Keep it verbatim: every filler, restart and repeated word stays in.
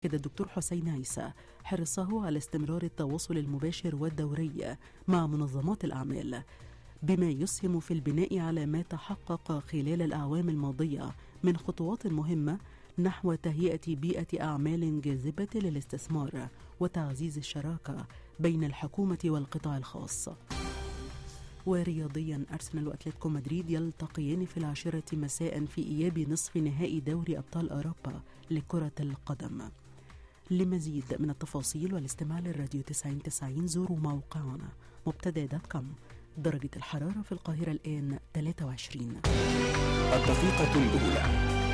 أكد الدكتور حسين عيسى حرصه على استمرار التواصل المباشر والدوري مع منظمات الأعمال بما يسهم في البناء على ما تحقق خلال الأعوام الماضية من خطوات مهمة نحو تهيئة بيئة أعمال جاذبة للاستثمار وتعزيز الشراكة بين الحكومة والقطاع الخاص. ورياضيا، أرسنال وأتلتيكو مدريد يلتقيان في العاشرة مساء في إياب نصف نهائي دوري أبطال أوروبا لكرة القدم. لمزيد من التفاصيل والاستماع للراديو تسعين تسعين زوروا موقعنا مبتدأ دوت كوم. درجة الحرارة في القاهرة الآن ثلاثة وعشرين. الدقيقة الأولى.